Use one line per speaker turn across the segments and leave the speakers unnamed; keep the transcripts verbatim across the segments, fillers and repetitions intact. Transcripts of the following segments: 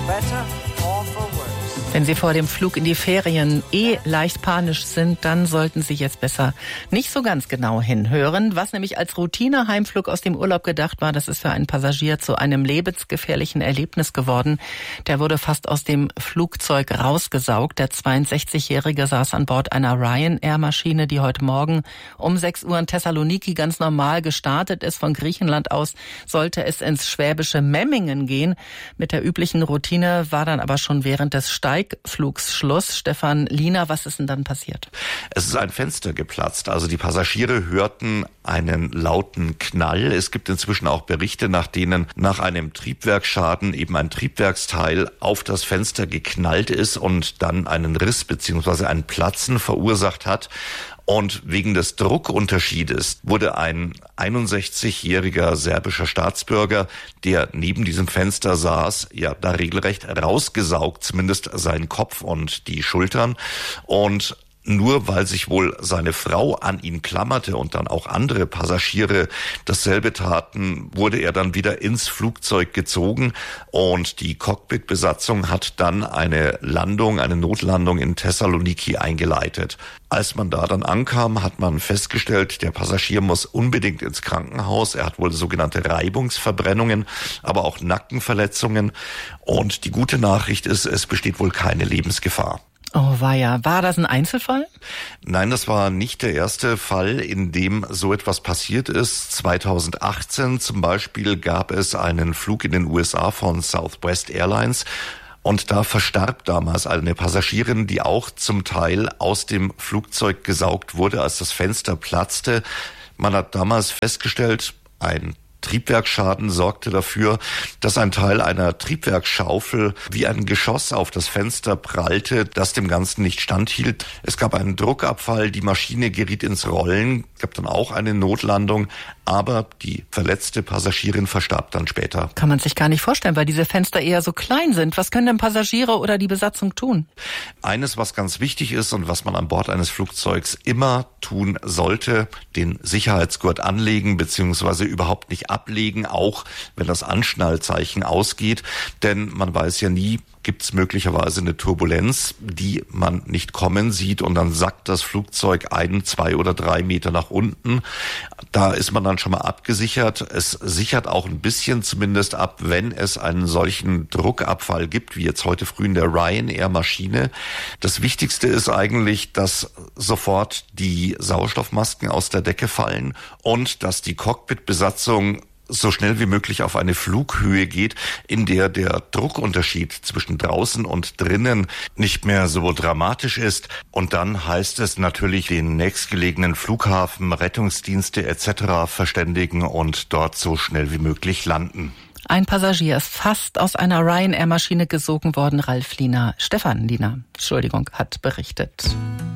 better or for worse.
Wenn Sie vor dem Flug in die Ferien eh leicht panisch sind, dann sollten Sie jetzt besser nicht so ganz genau hinhören. Was nämlich als Routine-Heimflug aus dem Urlaub gedacht war, das ist für einen Passagier zu einem lebensgefährlichen Erlebnis geworden. Der wurde fast aus dem Flugzeug rausgesaugt. Der zweiundsechzigjährige saß an Bord einer Ryanair-Maschine, die heute Morgen um sechs Uhr in Thessaloniki ganz normal gestartet ist. Von Griechenland aus sollte es ins schwäbische Memmingen gehen. Mit der üblichen Routine war dann aber schon während des Steigs Flugsschluss. Stefan Liener, was ist denn dann passiert?
Es ist ein Fenster geplatzt. Also die Passagiere hörten einen lauten Knall. Es gibt inzwischen auch Berichte, nach denen nach einem Triebwerksschaden eben ein Triebwerksteil auf das Fenster geknallt ist und dann einen Riss bzw. ein Platzen verursacht hat. Und wegen des Druckunterschiedes wurde ein einundsechzigjähriger serbischer Staatsbürger, der neben diesem Fenster saß, ja da regelrecht rausgesaugt, zumindest seinen Kopf und die Schultern. Und nur weil sich wohl seine Frau an ihn klammerte und dann auch andere Passagiere dasselbe taten, wurde er dann wieder ins Flugzeug gezogen und die Cockpitbesatzung hat dann eine Landung, eine Notlandung in Thessaloniki eingeleitet. Als man da dann ankam, hat man festgestellt, der Passagier muss unbedingt ins Krankenhaus. Er hat wohl sogenannte Reibungsverbrennungen, aber auch Nackenverletzungen. Und die gute Nachricht ist, es besteht wohl keine Lebensgefahr.
Oh weia, war das ein Einzelfall?
Nein, das war nicht der erste Fall, in dem so etwas passiert ist. zweitausendachtzehn zum Beispiel gab es einen Flug in den U S A von Southwest Airlines. Und da verstarb damals eine Passagierin, die auch zum Teil aus dem Flugzeug gesaugt wurde, als das Fenster platzte. Man hat damals festgestellt, ein Triebwerksschaden sorgte dafür, dass ein Teil einer Triebwerksschaufel wie ein Geschoss auf das Fenster prallte, das dem Ganzen nicht standhielt. Es gab einen Druckabfall, die Maschine geriet ins Rollen, gab dann auch eine Notlandung, aber die verletzte Passagierin verstarb dann später.
Kann man sich gar nicht vorstellen, weil diese Fenster eher so klein sind. Was können denn Passagiere oder die Besatzung tun?
Eines, was ganz wichtig ist und was man an Bord eines Flugzeugs immer tun sollte, den Sicherheitsgurt anlegen bzw. überhaupt nicht ablegen, auch wenn das Anschnallzeichen ausgeht, denn man weiß ja nie, gibt es möglicherweise eine Turbulenz, die man nicht kommen sieht und dann sackt das Flugzeug ein, zwei oder drei Meter nach unten. Da ist man dann schon mal abgesichert. Es sichert auch ein bisschen zumindest ab, wenn es einen solchen Druckabfall gibt, wie jetzt heute früh in der Ryanair-Maschine. Das Wichtigste ist eigentlich, dass sofort die Sauerstoffmasken aus der Decke fallen und dass die Cockpitbesatzung so schnell wie möglich auf eine Flughöhe geht, in der der Druckunterschied zwischen draußen und drinnen nicht mehr so dramatisch ist. Und dann heißt es natürlich, den nächstgelegenen Flughafen, Rettungsdienste et cetera verständigen und dort so schnell wie möglich landen.
Ein Passagier ist fast aus einer Ryanair-Maschine gesogen worden. Ralf Liener, Stefan Liener, Entschuldigung, hat berichtet.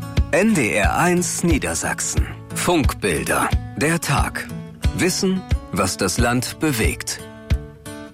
N D R eins Niedersachsen. Funkbilder. Der Tag. Wissen, was das Land bewegt.